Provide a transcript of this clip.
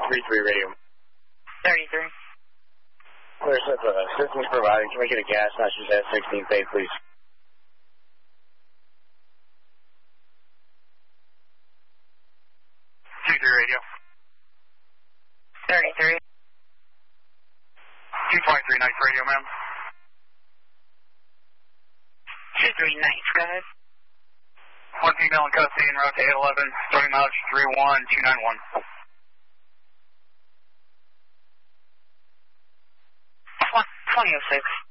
33 radio. 33. There's assistance provided. Can we get a gas message at 16th Bay, please? Radio. 33. 223 Nights Radio, ma'am. 23 Nights, go ahead. One female in custody en route to 811, starting mileage 31291. 2006.